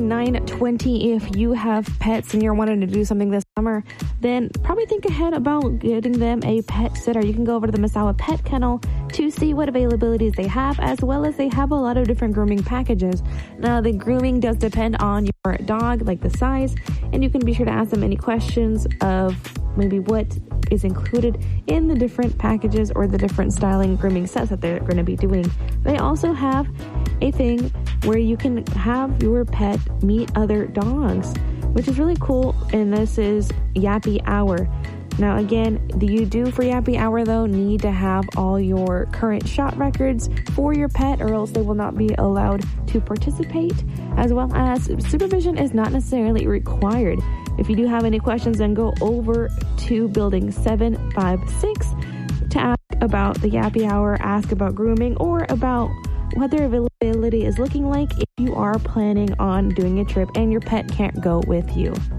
$9.20 if you have pets and you're wanting to do something this summer, then probably think ahead about getting them a pet sitter. You can go over to the Misawa Pet Kennel to see what availabilities they have, as well as they have a lot of different grooming packages. Now, the grooming does depend on your dog, like the size, and you can be sure to ask them any questions of maybe what is included in the different packages or the different styling grooming sets that they're going to be doing. They also have a thing where you can have your pet meet other dogs, which is really cool, and this is Yappy Hour. Now again, you do for Yappy Hour though need to have all your current shot records for your pet, or else they will not be allowed to participate, as well as supervision is not necessarily required. If you do have any questions, then go over to building 756 to ask about the Yappy Hour, ask about grooming, or about what their availability is looking like if you are planning on doing a trip and your pet can't go with you.